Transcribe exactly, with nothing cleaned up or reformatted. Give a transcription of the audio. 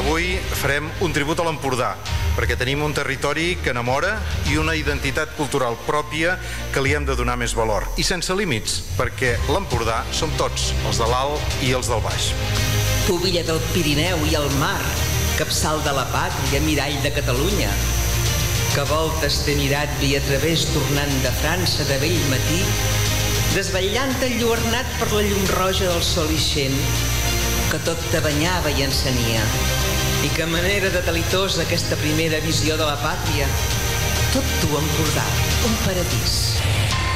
avui farem un tribut a l'Empordà, perquè tenim un territori que enamora i una identitat cultural pròpia que li hem de donar més valor. I sense límits, perquè l'Empordà som tots, els de l'alt i els del baix. Tu, Villa del Pirineu i el mar, capçal de la pàtria, mirall de Catalunya, que voltes t'he mirat via través tornant de França de vell matí, desvetllant enlluernat per la llum roja del sol ixent, que tot te banyava i encenia, i que manera de delitosa aquesta primera visió de la pàtria, tot tu, Empordà, un paradís.